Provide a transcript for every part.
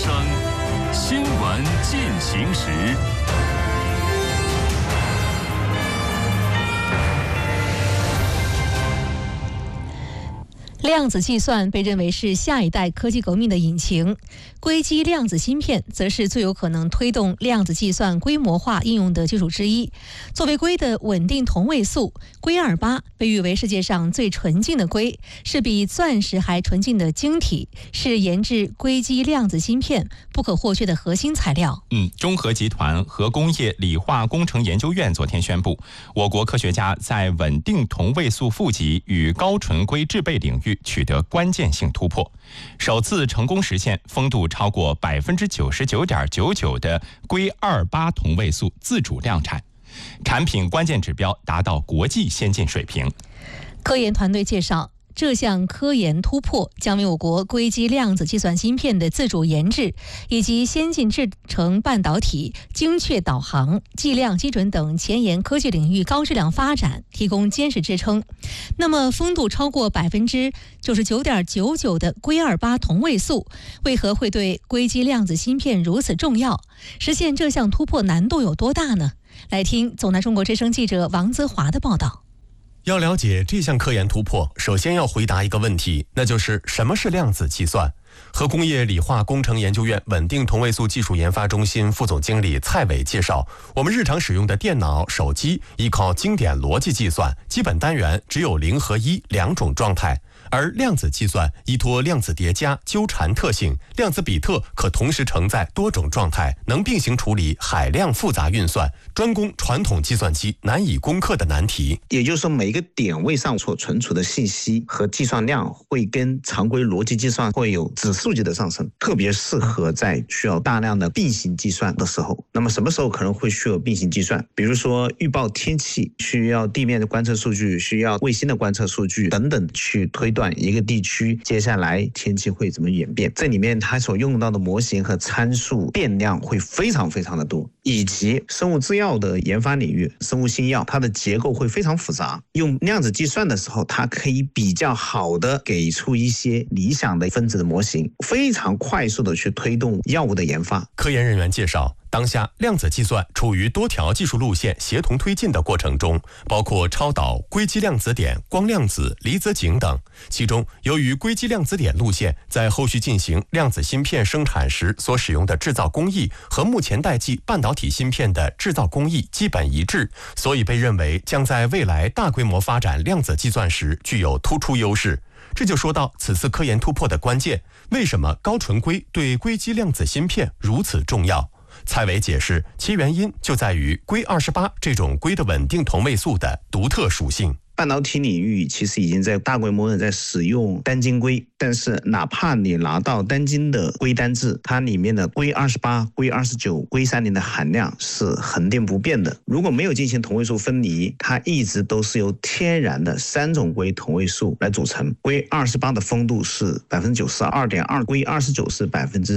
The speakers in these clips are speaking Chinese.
声，新闻进行时。 量子计算被认为是下一代科技革命的引擎，硅基量子芯片则是最有可能推动量子计算规模化应用的技术之一。作为硅的稳定同位素，硅28被誉为世界上最纯净的硅，是比钻石还纯净的晶体，是研制硅基量子芯片不可或缺的核心材料。 中核集团核工业理化工程研究院昨天宣布，我国科学家在稳定同位素负极与高纯硅制备领域取得关键性突破，首次成功实现丰度超过 99.99% 的硅28同位素自主量产，产品关键指标达到国际先进水平。 科研团队介绍，这项科研突破将为我国硅基量子计算芯片的自主研制以及先进制程半导体、精确导航、计量基准等前沿科技领域高质量发展提供坚实支撑。那么，丰度超过 99.99% 的硅28同位素，为何会对硅基量子芯片如此重要？实现这项突破难度有多大呢？来听总台中国之声记者王泽华的报道。 要了解这项科研突破，首先要回答一个问题，那就是什么是量子计算？核工业理化工程研究院稳定同位素技术研发中心副总经理蔡伟介绍，我们日常使用的电脑、手机依靠经典逻辑计算，基本单元只有0和1两种状态。而量子计算依托量子叠加、纠缠特性，量子比特可同时承载多种状态，能并行处理海量复杂运算，专攻传统计算机难以攻克的难题。 也就是说，每一个点位上所存储的信息和计算量会跟常规逻辑计算会有指数级的上升，特别适合在需要大量的并行计算的时候。那么什么时候可能会需要并行计算？比如说预报天气，需要地面的观测数据，需要卫星的观测数据等等，去推断一个地区接下来天气会怎么演变。这里面它所用到的模型和参数变量会非常非常的多，以及生物制药的研发领域，生物新药它的结构会非常复杂，用量子计算的时候，它可以比较好的给出一些理想的分子的模型，非常快速的去推动药物的研发。 科研人员介绍，当下量子计算处于多条技术路线协同推进的过程中，包括超导、硅基量子点、光量子、离子井等。其中，由于硅基量子点路线在后续进行量子芯片生产时所使用的制造工艺和目前代际半导体芯片的制造工艺基本一致，所以被认为将在未来大规模发展量子计算时具有突出优势。这就说到此次科研突破的关键，为什么高纯硅对硅基量子芯片如此重要？蔡伟解释，其原因就在于硅28这种硅的稳定同位素的独特属性。 半导体领域其实已经在大规模的在使用单晶硅，但是哪怕你拿到单晶的硅单质，它里面的硅28、硅29、硅30的含量是恒定不变的。如果没有进行同位素分离，它一直都是由天然的3种硅同位素来组成。硅28的丰度是 92.2%， 硅29是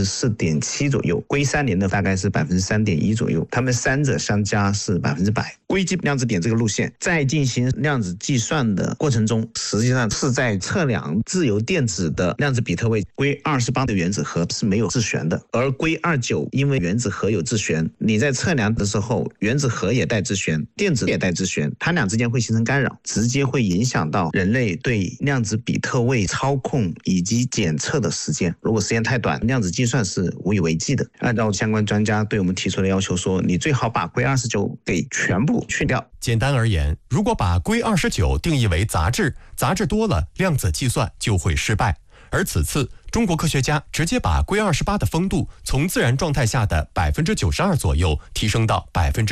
4.7% 左右，硅30的大概是 3.1% 左右，它们三者相加是 100%。硅基量子点这个路线在进行量子计算的过程中，实际上是在测量自由电子的量子比特位。硅28的原子核是没有自旋的，而硅29因为原子核有自旋，你在测量的时候，原子核也带自旋，电子也带自旋，它俩之间会形成干扰，直接会影响到人类对量子比特位操控以及检测的时间。如果时间太短，量子计算是无以为继的。按照相关专家对我们提出的要求说，你最好把硅29给全部去掉。 简单而言，如果把硅29定义为杂质，杂质多了，量子计算就会失败。而此次中国科学家直接把硅28的丰度从自然状态下的 92% 左右提升到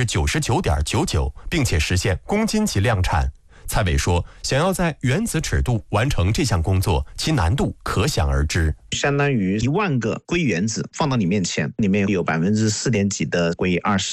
99.99%， 并且实现公斤级量产。蔡伟说，想要在原子尺度完成这项工作，其难度可想而知。 相当于1万个硅原子放到你面前，里面有4点几的硅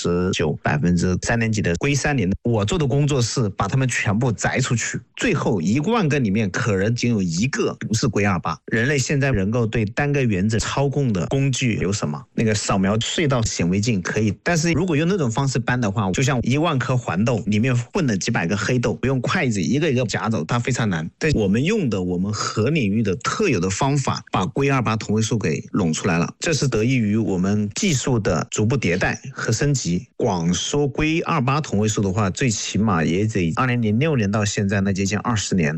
29%、3点几的硅30。我做的工作是把它们全部摘出去，最后1万个里面可能仅有1个不是硅28。人类现在能够对单个原子操控的工具有什么？那个扫描隧道显微镜可以，但是如果用那种方式搬的话，就像1万颗黄豆里面混了几百个黑豆，不用筷子一个一个夹走，它非常难。但我们用的我们核领域的特有的方法，把硅 28同位素给拢出来了。这是得益于我们技术的逐步迭代和升级。光说硅28同位素的话，最起码也得2006年到现在，那接近20年。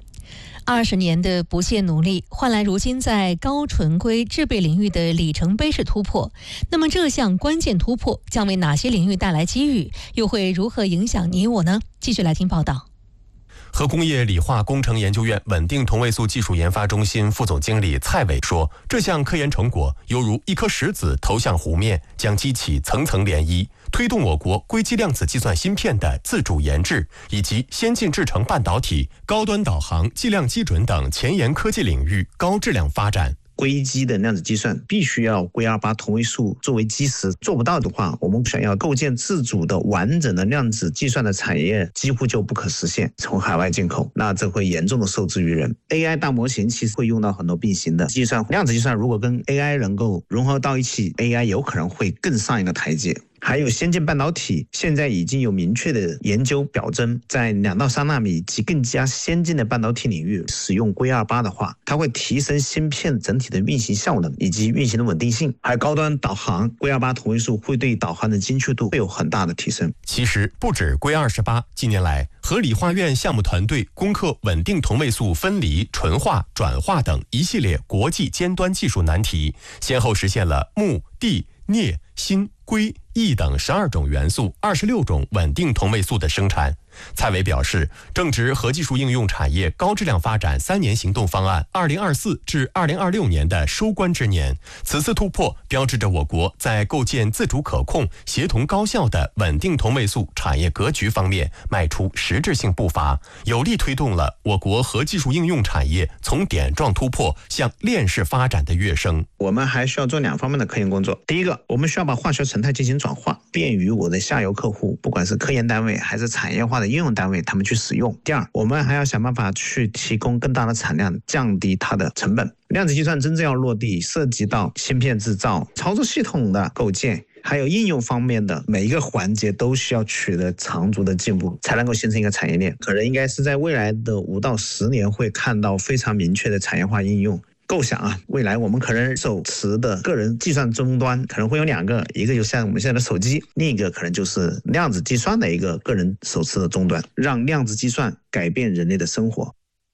20年的不懈努力，换来如今在高纯硅制备领域的里程碑式突破。那么这项关键突破将为哪些领域带来机遇，又会如何影响你我呢？继续来听报道。 核工业理化工程研究院稳定同位素技术研发中心副总经理蔡伟说，这项科研成果犹如一颗石子投向湖面，将激起层层涟漪，推动我国硅基量子计算芯片的自主研制，以及先进制程半导体、高端导航、计量基准等前沿科技领域高质量发展。 硅基的量子计算必须要硅28同位素作为基石，做不到的话，我们想要构建自主的完整的量子计算的产业几乎就不可实现，从海外进口，那这会严重的受制于人。AI 大模型其实会用到很多并行的计算，量子计算如果跟 AI 能够融合到一起， AI 有可能会更上一个台阶。还有先进半导体，现在已经有明确的研究表征，在2到3纳米及更加先进的半导体领域使用硅28的话，它会提升芯片整体的运行效能以及运行的稳定性。还有高端导航，硅28同位素会对导航的精确度会有很大的提升。 其实不止硅28，近年来和理化院项目团队攻克稳定同位素分离、纯化、转化等一系列国际尖端技术难题，先后实现了钼、锑、镍、锌、硅、铱等12种元素、26种稳定同位素的生产。蔡伟表示，正值核技术应用产业高质量发展3年行动方案2024至2026年的收官之年，此次突破标志着我国在构建自主可控、协同高效的稳定同位素产业格局方面迈出实质性步伐，有力推动了我国核技术应用产业从点状突破向链式发展的跃升。 我们还需要做2方面的科研工作。第一个，我们需要把化学成态进行转化，便于我的下游客户，不管是科研单位还是产业化的应用单位，他们去使用。第二，我们还要想办法去提供更大的产量，降低它的成本。量子计算真正要落地，涉及到芯片制造、操作系统的构建，还有应用方面的每一个环节都需要取得长足的进步，才能够形成一个产业链。可能应该是在未来的5到10年会看到非常明确的产业化应用。构想啊，未来我们可能手持的个人计算终端可能会有2个，一个就像我们现在的手机，另一个可能就是量子计算的一个个人手持的终端，让量子计算改变人类的生活。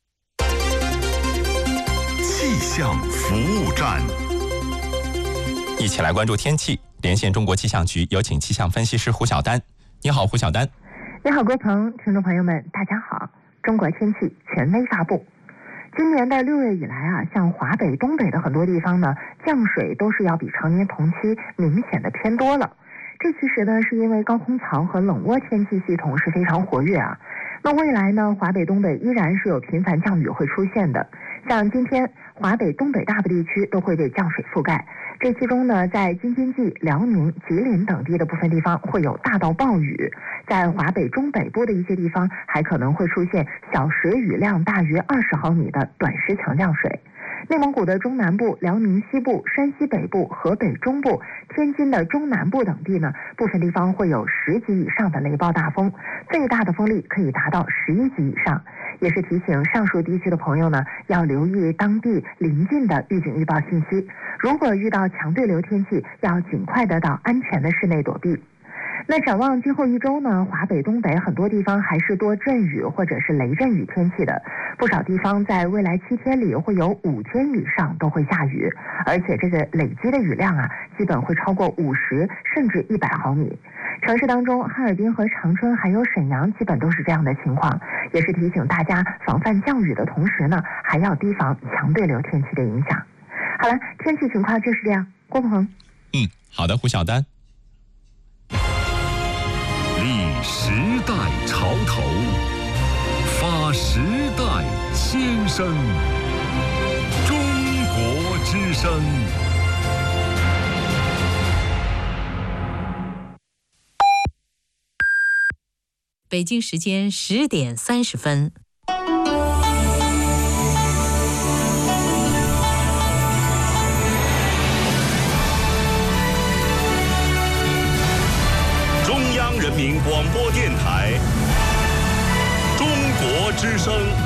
气象服务站， 一起来关注天气。连线中国气象局，有请气象分析师胡晓丹。你好，胡晓丹。 你好，郭鹏，听众朋友们，大家好。中国天气权威发布。今年的6月以来啊，像华北、东北的很多地方呢，降水都是要比常年同期明显的偏多了。这其实呢，是因为高空槽和冷涡天气系统是非常活跃啊。那未来呢，华北、东北依然是有频繁降雨会出现的。像今天，华北、东北大部地区都会被降水覆盖。这其中呢，在京津冀、辽宁、吉林等地的部分地方会有大到暴雨，在华北中北部的一些地方还可能会出现小时雨量大约20毫米的短时强降水。内蒙古的中南部、辽宁西部、山西北部、河北中部、天津的中南部等地呢，部分地方会有10级以上的雷暴大风，最大的风力可以达到11级以上。也是提醒上述地区的朋友呢，要留意当地临近的预警预报信息。如果遇到强对流天气，要尽快的到安全的室内躲避。那展望今后1周呢，华北、东北很多地方还是多阵雨或者是雷阵雨天气的，不少地方在未来7天里会有5天以上都会下雨，而且这个累积的雨量啊，基本会超过50甚至100毫米。城市当中，哈尔滨和长春还有沈阳基本都是这样的情况，也是提醒大家防范降雨的同时呢，还要提防强对流天气的影响。好了，天气情况就是这样。郭鹏。 好的，胡晓丹。 立时代潮头，发时代先声，中国之声。 北京时间10点30分。 中央人民广播电台，中国之声。